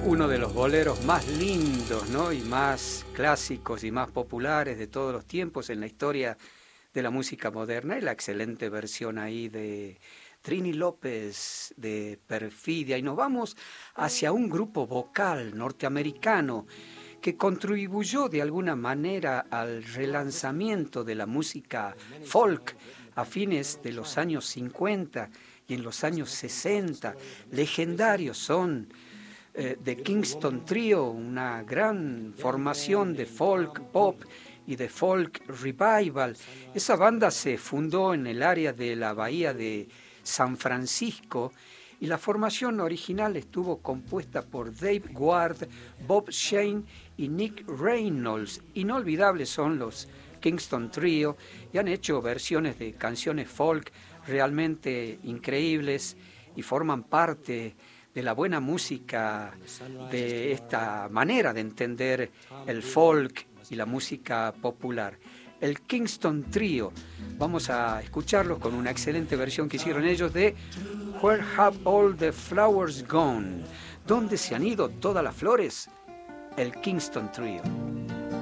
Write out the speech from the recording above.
uno de los boleros más lindos, ¿no? Y más clásicos y más populares de todos los tiempos en la historia de la música moderna, y la excelente versión ahí de Trini López de Perfidia. Y nos vamos hacia un grupo vocal norteamericano que contribuyó de alguna manera al relanzamiento de la música folk a fines de los años 50 y en los años 60. Legendarios son The Kingston Trio, una gran formación de folk pop y de folk revival. Esa banda se fundó en el área de la bahía de San Francisco y la formación original estuvo compuesta por Dave Ward, Bob Shane y Nick Reynolds. Inolvidables son los Kingston Trio y han hecho versiones de canciones folk realmente increíbles y forman parte de la buena música, de esta manera de entender el folk y la música popular. El Kingston Trio, vamos a escucharlos con una excelente versión que hicieron ellos de Where Have All the Flowers Gone? ¿Dónde se han ido todas las flores? El Kingston Trio.